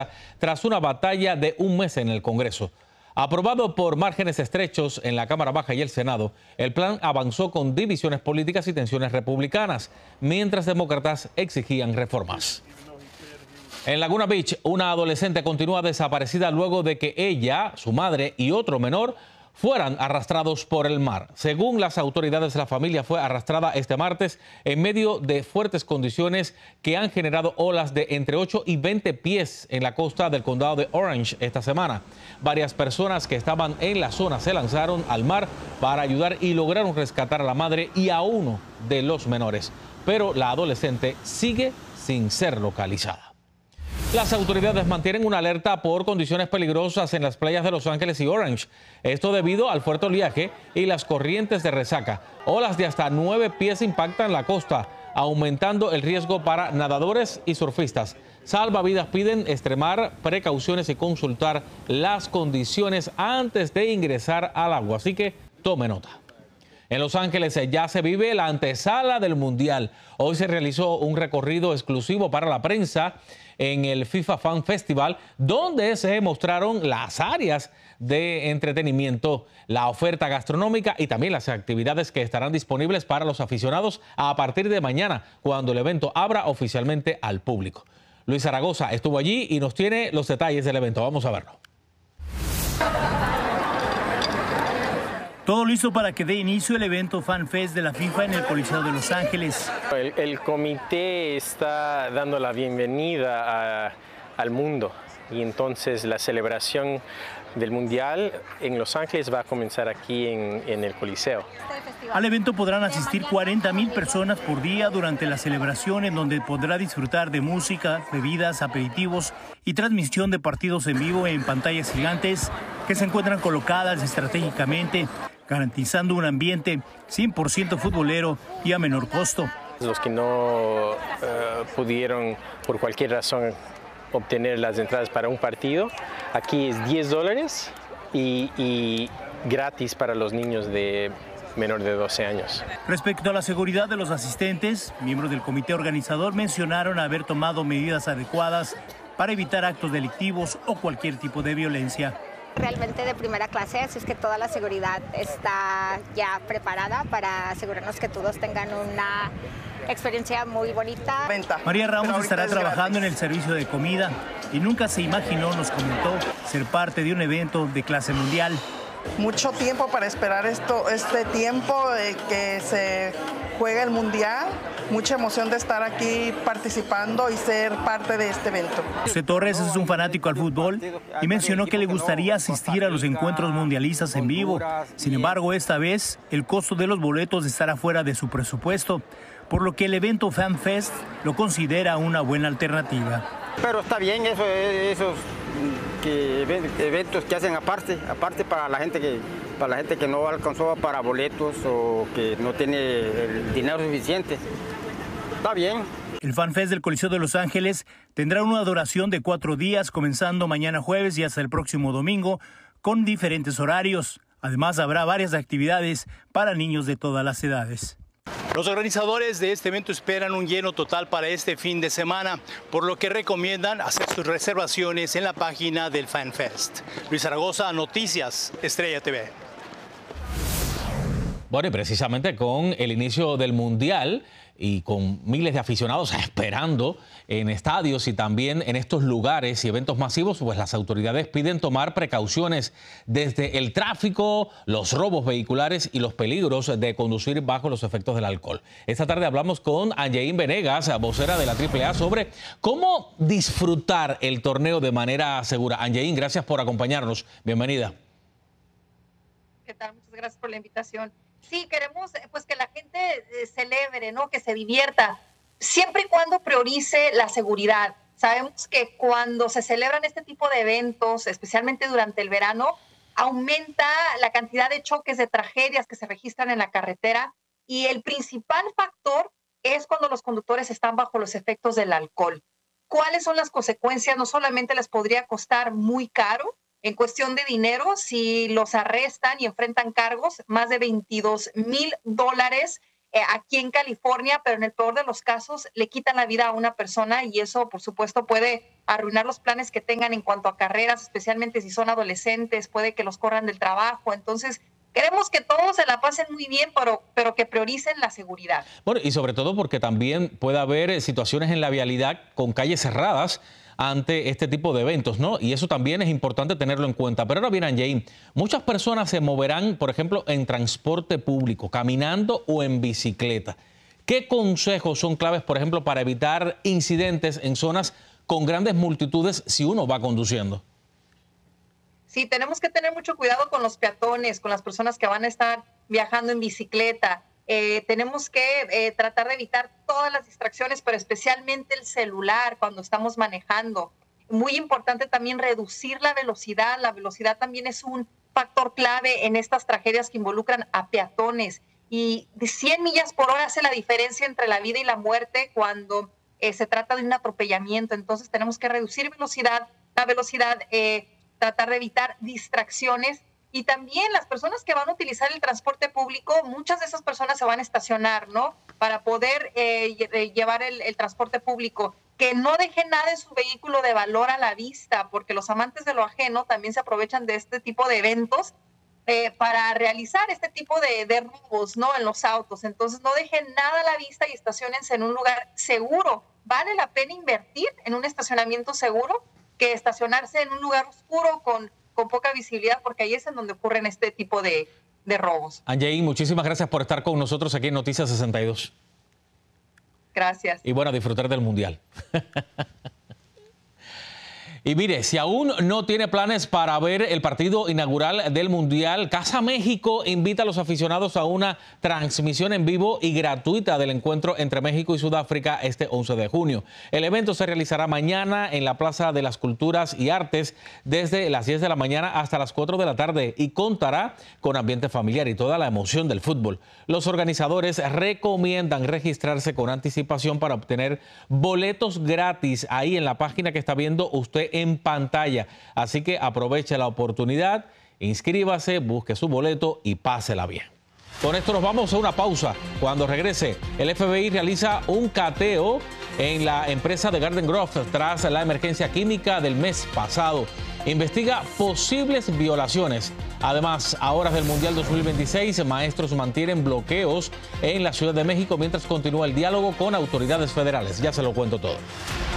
tras una batalla de un mes en el Congreso. Aprobado por márgenes estrechos en la Cámara Baja y el Senado, el plan avanzó con divisiones políticas y tensiones republicanas, mientras demócratas exigían reformas. En Laguna Beach, una adolescente continúa desaparecida luego de que ella, su madre y otro menor fueran arrastrados por el mar. Según las autoridades, la familia fue arrastrada este martes en medio de fuertes condiciones que han generado olas de entre 8 y 20 pies en la costa del condado de Orange esta semana. Varias personas que estaban en la zona se lanzaron al mar para ayudar y lograron rescatar a la madre y a uno de los menores, pero la adolescente sigue sin ser localizada. Las autoridades mantienen una alerta por condiciones peligrosas en las playas de Los Ángeles y Orange. Esto debido al fuerte oleaje y las corrientes de resaca. Olas de hasta 9 pies impactan la costa, aumentando el riesgo para nadadores y surfistas. Salvavidas piden extremar precauciones y consultar las condiciones antes de ingresar al agua, así que tome nota. En Los Ángeles ya se vive la antesala del Mundial. Hoy se realizó un recorrido exclusivo para la prensa en el FIFA Fan Festival, donde se mostraron las áreas de entretenimiento, la oferta gastronómica y también las actividades que estarán disponibles para los aficionados a partir de mañana, cuando el evento abra oficialmente al público. Luis Zaragoza estuvo allí y nos tiene los detalles del evento. Vamos a verlo. Todo listo para que dé inicio el evento Fan Fest de la FIFA en el Coliseo de Los Ángeles. El comité está dando la bienvenida al mundo y entonces la celebración del Mundial en Los Ángeles va a comenzar aquí en el Coliseo. Al evento podrán asistir 40,000 personas por día durante la celebración, en donde podrá disfrutar de música, bebidas, aperitivos y transmisión de partidos en vivo en pantallas gigantes que se encuentran colocadas estratégicamente, garantizando un ambiente 100% futbolero y a menor costo. Los que no pudieron por cualquier razón obtener las entradas para un partido, aquí es $10 y gratis para los niños de menor de 12 años. Respecto a la seguridad de los asistentes, miembros del comité organizador mencionaron haber tomado medidas adecuadas para evitar actos delictivos o cualquier tipo de violencia. Realmente de primera clase, así es que toda la seguridad está ya preparada para asegurarnos que todos tengan una experiencia muy bonita. María Ramos estará trabajando en el servicio de comida y nunca se imaginó, nos comentó, ser parte de un evento de clase mundial. Mucho tiempo para esperar este tiempo que se juega el Mundial. Mucha emoción de estar aquí participando y ser parte de este evento. José Torres es un fanático al fútbol y mencionó que le gustaría asistir a los encuentros mundialistas en vivo. Sin embargo, esta vez el costo de los boletos estará fuera de su presupuesto, por lo que el evento Fan Fest lo considera una buena alternativa. Pero está bien esos eventos que hacen aparte para la gente que no alcanzó para boletos o que no tiene el dinero suficiente. Está bien. El Fan Fest del Coliseo de Los Ángeles tendrá una duración de 4 días, comenzando mañana jueves y hasta el próximo domingo, con diferentes horarios. Además, habrá varias actividades para niños de todas las edades. Los organizadores de este evento esperan un lleno total para este fin de semana, por lo que recomiendan hacer sus reservaciones en la página del Fan Fest. Luis Zaragoza, Noticias Estrella TV. Bueno, y precisamente con el inicio del Mundial y con miles de aficionados esperando en estadios y también en estos lugares y eventos masivos, pues las autoridades piden tomar precauciones desde el tráfico, los robos vehiculares y los peligros de conducir bajo los efectos del alcohol. Esta tarde hablamos con Angeín Venegas, vocera de la AAA, sobre cómo disfrutar el torneo de manera segura. Angeín, gracias por acompañarnos. Bienvenida. ¿Qué tal? Muchas gracias por la invitación. Sí, queremos pues que la gente celebre, ¿no? Que se divierta, siempre y cuando priorice la seguridad. Sabemos que cuando se celebran este tipo de eventos, especialmente durante el verano, aumenta la cantidad de choques, de tragedias que se registran en la carretera, y el principal factor es cuando los conductores están bajo los efectos del alcohol. ¿Cuáles son las consecuencias? No solamente les podría costar muy caro en cuestión de dinero, si los arrestan y enfrentan cargos, más de $22,000 aquí en California, pero en el peor de los casos le quitan la vida a una persona y eso, por supuesto, puede arruinar los planes que tengan en cuanto a carreras, especialmente si son adolescentes, puede que los corran del trabajo. Entonces, queremos que todos se la pasen muy bien, pero que prioricen la seguridad. Bueno, y sobre todo porque también puede haber situaciones en la vialidad con calles cerradas ante este tipo de eventos, ¿no? Y eso también es importante tenerlo en cuenta. Pero ahora bien, Angeín, muchas personas se moverán, por ejemplo, en transporte público, caminando o en bicicleta. ¿Qué consejos son claves, por ejemplo, para evitar incidentes en zonas con grandes multitudes si uno va conduciendo? Sí, tenemos que tener mucho cuidado con los peatones, con las personas que van a estar viajando en bicicleta. Tenemos que tratar de evitar todas las distracciones, pero especialmente el celular cuando estamos manejando. Muy importante también reducir la velocidad. La velocidad también es un factor clave en estas tragedias que involucran a peatones. Y de 100 millas por hora hace la diferencia entre la vida y la muerte cuando se trata de un atropellamiento. Entonces tenemos que reducir la velocidad, tratar de evitar distracciones. Y también las personas que van a utilizar el transporte público, muchas de esas personas se van a estacionar, ¿no? Para poder llevar el transporte público. Que no dejen nada en su vehículo de valor a la vista, porque los amantes de lo ajeno también se aprovechan de este tipo de eventos para realizar este tipo de robos, ¿no? En los autos. Entonces no dejen nada a la vista y estaciónense en un lugar seguro. Vale la pena invertir en un estacionamiento seguro que estacionarse en un lugar oscuro con poca visibilidad, porque ahí es en donde ocurren este tipo de robos. Angeín, muchísimas gracias por estar con nosotros aquí en Noticias 62. Gracias. Y bueno, disfrutar del Mundial. Y mire, si aún no tiene planes para ver el partido inaugural del Mundial, Casa México invita a los aficionados a una transmisión en vivo y gratuita del encuentro entre México y Sudáfrica este 11 de junio. El evento se realizará mañana en la Plaza de las Culturas y Artes desde las 10 de la mañana hasta las 4 de la tarde y contará con ambiente familiar y toda la emoción del fútbol. Los organizadores recomiendan registrarse con anticipación para obtener boletos gratis ahí en la página que está viendo usted en pantalla. Así que aproveche la oportunidad, inscríbase, busque su boleto y pásela bien. Con esto nos vamos a una pausa. Cuando regrese, el FBI realiza un cateo en la empresa de Garden Grove tras la emergencia química del mes pasado. Investiga posibles violaciones. Además, a horas del Mundial 2026, maestros mantienen bloqueos en la Ciudad de México mientras continúa el diálogo con autoridades federales. Ya se lo cuento todo.